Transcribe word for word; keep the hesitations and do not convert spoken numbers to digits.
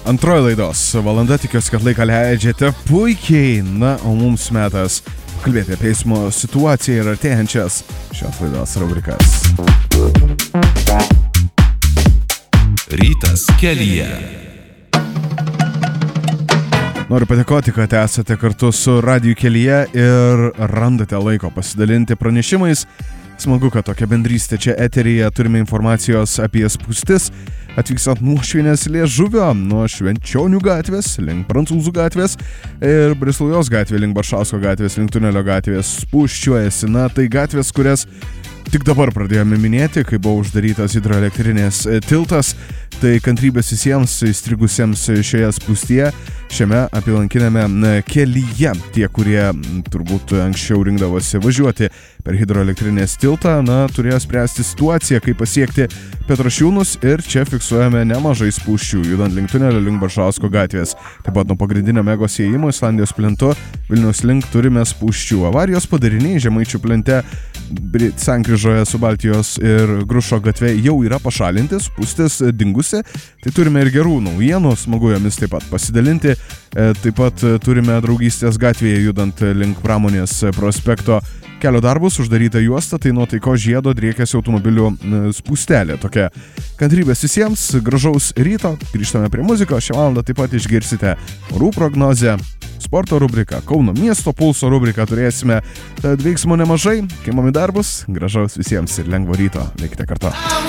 Antroji laidos valanda, tikiuosi, kad laiką leidžiate puikiai. Na, o mums metas kalbėti apie eismo situaciją ir artėjančias šios laidos rubrikas. Rytas kelyje. Noriu padėkoti, kad esate kartu su Radiju kelyje ir randate laiko pasidalinti pranešimais. Smagu, kad tokia bendrystė čia eteryje. Turime informacijos apie spūstis, atvykstant nuo Švinės Liežuvio, nuo Švenčionių gatvės link Prancūzų gatvės ir Brislaujos gatvė link Baršausko gatvės, link Tunelio gatvės spūsčiuojasi. Na, tai gatvės, kurias tik dabar pradėjome minėti, kai buvo uždarytas hidroelektrinės tiltas. Tai kantrybės visiems įstrigusiems šioje spūstyje, šiame apylankinėme kelyje. Tie, kurie turbūt anksčiau rinkdavosi važiuoti per hidroelektrinės tiltą, na, turėjo spręsti situaciją, kaip pasiekti Petrašiūnus, ir čia fiksuojame nemažai spūsčių, judant link Tunelio, link Baršausko gatvės. Taip pat nuo pagrindinio Megos įėjimo Islandijos plentu Vilniaus link turime spūsčių. Avarijos padariniai Žemaičių plente sankryžoje su Baltijos ir Grušo gatve jau yra pašalinti, spūstis dingusi. Tai turime ir gerų naujienų, smagu jomis taip pat pasidalinti. Taip pat turime Draugystės gatvėje judant link Pramonės prospekto kelio darbus, uždaryta juosta, tai nuo Taikos žiedo driekiasi automobilių spūstelė. Tokia kantrybės visiems, gražaus ryto, grįžtame prie muzikos. Šią valandą taip pat išgirsite orų prognozę, sporto rubriką, Kauno miesto pulso rubriką turėsime, tad veiksmo nemažai, kaimami darbus, gražaus visiems ir lengvo ryto, likite kartu.